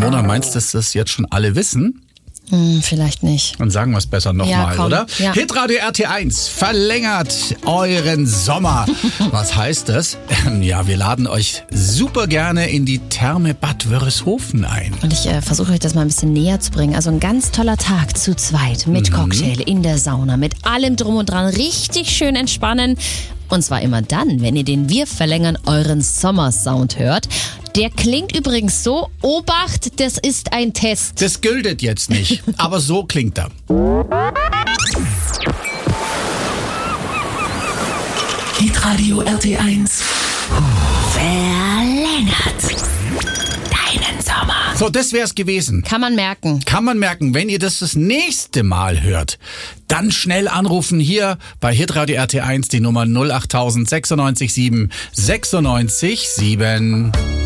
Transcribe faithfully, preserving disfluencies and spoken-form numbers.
Mona, meinst du, dass das jetzt schon alle wissen? Hm, vielleicht nicht. Dann sagen wir es besser nochmal, ja, oder? Ja. Hitradio R T eins verlängert euren Sommer. Was heißt das? Ja, wir laden euch super gerne in die Therme Bad Wörishofen ein. Und ich äh, versuche euch das mal ein bisschen näher zu bringen. Also ein ganz toller Tag zu zweit mit mhm. Cocktail in der Sauna, mit allem drum und dran. Richtig schön entspannen. Und zwar immer dann, wenn ihr den Wir verlängern euren Sommersound hört. Der klingt übrigens so, Obacht, das ist ein Test. Das gilt jetzt nicht, aber so klingt er. Hitradio R T eins verlängert deinen Sommer. So, das wär's gewesen. Kann man merken. Kann man merken, wenn ihr das das nächste Mal hört, dann schnell anrufen hier bei Hitradio R T eins die Nummer null acht null null sechsundneunzig sieben sechsundneunzig sieben.